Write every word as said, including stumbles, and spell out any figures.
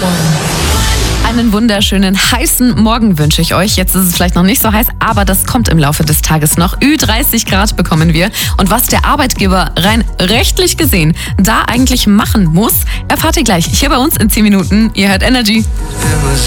Einen wunderschönen heißen Morgen wünsche ich euch. Jetzt ist es vielleicht noch nicht so heiß, aber das kommt im Laufe des Tages noch. Ü dreißig Grad bekommen wir. Und was der Arbeitgeber rein rechtlich gesehen da eigentlich machen muss, erfahrt ihr gleich hier bei uns in zehn Minuten. Ihr hört Energy.